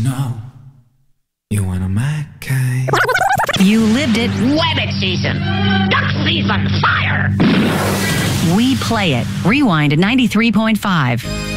know you want a Mackay. You lived it. Rabbit season! Duck season! Fire! We play it. Rewind at 93.5.